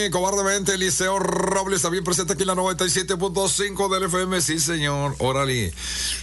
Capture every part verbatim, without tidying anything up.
Cobardemente, Eliseo Robles también presente aquí en la noventa y siete punto cinco del F M. Sí, señor. Órale.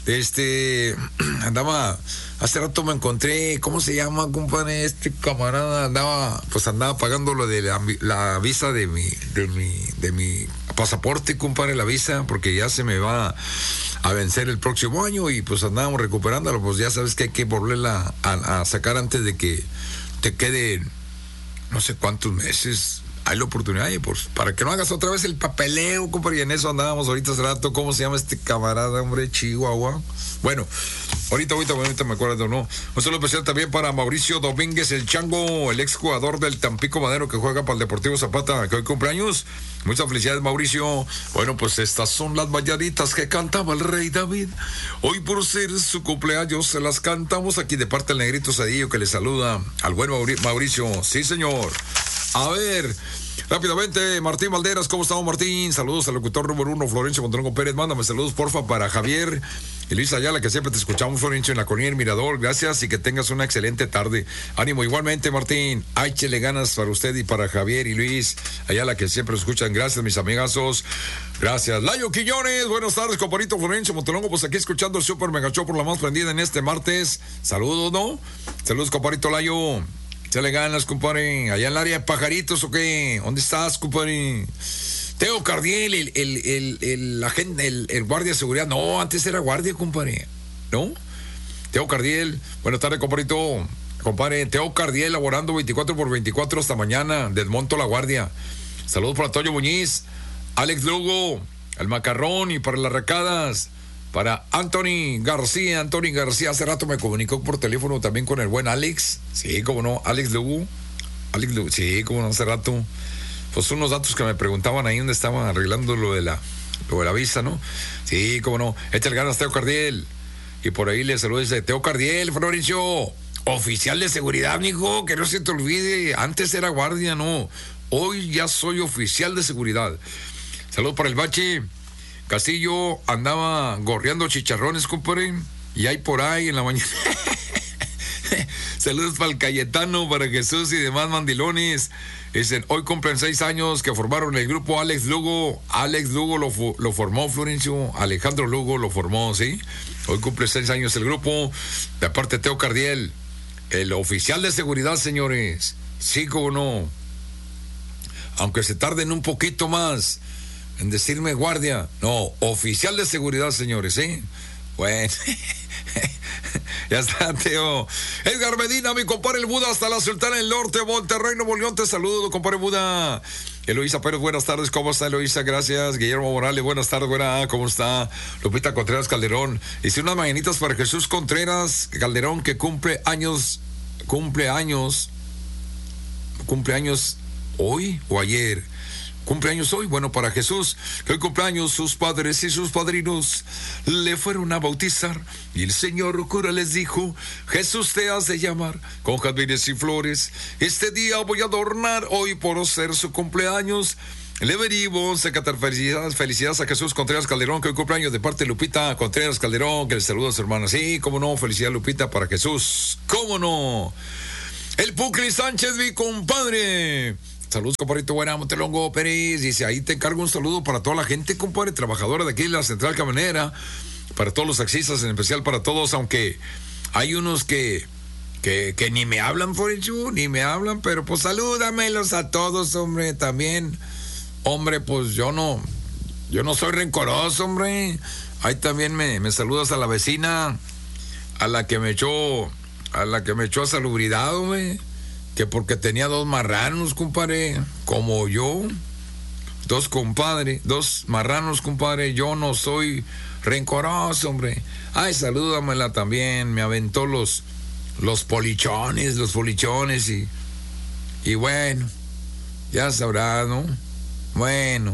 Este, andaba, hace rato me encontré, ¿cómo se llama, compadre? Este camarada andaba, pues andaba pagando lo de la, la visa de mi, de mi, de mi pasaporte, compadre, la visa, porque ya se me va a vencer el próximo año y pues andábamos recuperándolo. Pues ya sabes que hay que volverla a, a sacar antes de que te queden no sé cuántos meses. Hay la oportunidad y pues para que no hagas otra vez el papeleo, compadre, y en eso andábamos ahorita hace rato. ¿Cómo se llama este camarada, hombre? Chihuahua. Bueno, ahorita, ahorita, ahorita me acuerdo, ¿no? Un saludo especial también para Mauricio Domínguez, el Chango, el ex jugador del Tampico Madero que juega para el Deportivo Zapata, que hoy cumpleaños. Muchas felicidades, Mauricio. Bueno, pues estas son las mañanitas que cantaba el rey David. Hoy por ser su cumpleaños se las cantamos aquí de parte del Negrito Cedillo, que le saluda al buen Mauricio. Sí, señor. A ver, rápidamente, Martín Valderas, ¿cómo estamos, Martín? Saludos al locutor número uno, Florencio Montenegro Pérez. Mándame saludos, porfa, para Javier y Luis Ayala, que siempre te escuchamos, Florencio, en la Colonia El Mirador. Gracias y que tengas una excelente tarde. Ánimo, igualmente, Martín. Échele ganas para usted y para Javier y Luis Ayala, que siempre nos escuchan. Gracias, mis amigazos. Gracias. Layo Quiñones, buenas tardes, compadrito Florencio Montenegro. Pues aquí escuchando el Super Mega Show por la más prendida en este martes. Saludos, ¿no? Saludos, compadrito Layo. Se le ganas, compadre. Allá en el área de Pajaritos, ¿o qué? ¿Dónde estás, compadre? Teo Cardiel, el, el, el, el, agente, el, el guardia de seguridad. No, antes era guardia, compadre. ¿No? Teo Cardiel. Buenas tardes, compadrito. Compadre, Teo Cardiel, laborando veinticuatro por veinticuatro hasta mañana. Desmonto la guardia. Saludos para Antonio Muñiz, Alex Lugo, el Macarrón y para las recadas. Para Anthony García, Anthony García, hace rato me comunicó por teléfono también con el buen Alex. Sí, cómo no, Alex Lugo. Alex Lugo, sí, cómo no, hace rato. Pues unos datos que me preguntaban ahí donde estaban arreglando lo de la, lo de la visa, ¿no? Sí, cómo no. Échale ganas, Teo Cardiel. Y por ahí le saluda dice Teo Cardiel, Florencio. Oficial de seguridad, mijo, que no se te olvide. Antes era guardia, no. Hoy ya soy oficial de seguridad. Saludos para el Bache. Castillo andaba gorreando chicharrones, compadre, y hay por ahí en la mañana. Saludos para el Cayetano, para Jesús y demás mandilones. Dicen, hoy cumplen seis años que formaron el grupo Alex Lugo. Alex Lugo lo, lo formó, Florencio. Alejandro Lugo lo formó, ¿sí? Hoy cumple seis años el grupo. De aparte, Teo Cardiel, el oficial de seguridad, señores. Sí, como no. Aunque se tarden un poquito más en decirme guardia. No, oficial de seguridad, señores, ¿sí? Bueno, ya está, Teo. Edgar Medina, mi compadre el Buda, hasta la Sultana del Norte, Monterrey, Nuevo León, te saludo, compadre Buda. Eloísa Pérez, buenas tardes, ¿cómo está, Eloísa? Gracias. Guillermo Morales, buenas tardes, buena, ¿cómo está? Lupita Contreras Calderón, hice unas mañanitas para Jesús Contreras Calderón, que cumple años, cumple años, cumple años hoy o ayer. Cumpleaños hoy, bueno, para Jesús, que hoy cumpleaños sus padres y sus padrinos le fueron a bautizar y el señor cura les dijo, Jesús te has de llamar con jazmines y flores, este día voy a adornar hoy por ser su cumpleaños. Le venimos a cantar felicidades, felicidades a Jesús Contreras Calderón, que hoy cumpleaños de parte de Lupita Contreras Calderón, que le saluda a su hermana. Sí, cómo no, felicidad Lupita para Jesús, cómo no. El Pucli Sánchez, mi compadre. Saludos, compadrito, buena, Montelongo Pérez. Dice, ahí te encargo un saludo para toda la gente, compadre, trabajadora de aquí de la Central Camionera, para todos los taxistas, en especial para todos, aunque hay unos que, que, que ni me hablan, por eso, ni me hablan, pero pues salúdamelos a todos, hombre, también. Hombre, pues yo no, yo no soy rencoroso, hombre. Ahí también me, me saludas a la vecina, a la que me echó, a la que me echó a salubridad, hombre. Que porque tenía dos marranos, compadre, como yo, dos compadre, dos marranos, compadre, yo no soy rencoroso, hombre. Ay, salúdamela también, me aventó los, los polichones, los polichones y, y bueno, ya sabrá, ¿no? Bueno,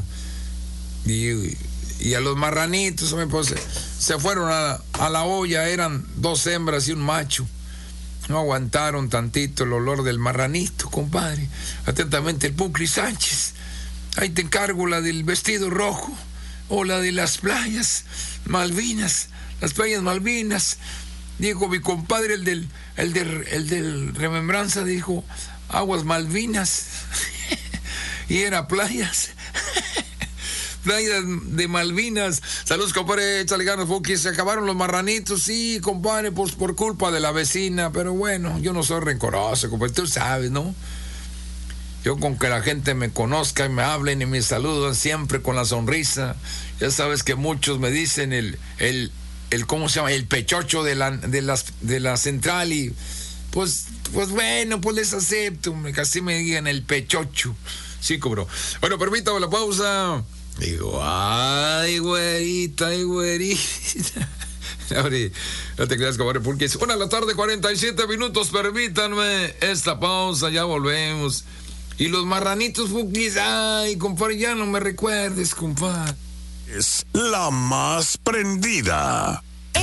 y, y a los marranitos, hombre, pues se, se fueron a, a la olla, eran dos hembras y un macho. No aguantaron tantito el olor del marranito, compadre. Atentamente, el Pucli Sánchez. Ahí te encargo la del vestido rojo o la de las playas Malvinas. Las playas Malvinas. Dijo mi compadre, el del, el del, el del Remembranza, dijo, aguas Malvinas. y era playas. Playa de Malvinas. Saludos, compadre. Échale ganas, Fuki. Se acabaron los marranitos. Sí, compadre, pues por culpa de la vecina. Pero bueno, yo no soy rencoroso, compadre. Tú sabes, ¿no? Yo con que la gente me conozca y me hablen y me saludan siempre con la sonrisa. Ya sabes que muchos me dicen el, el, el ¿cómo se llama? El pechocho de la, de las, de la central y pues, pues bueno, pues les acepto. Casi me digan el pechocho. Sí, cobro. Bueno, permítame la pausa. Digo, ay, güerita, ay, güerita. Ahora, no te creas, compadre, porque es una de la tarde, cuarenta y siete minutos. Permítanme esta pausa, ya volvemos. Y los marranitos, Fukis, ay, compadre, ya no me recuerdes, compadre. Es la más prendida.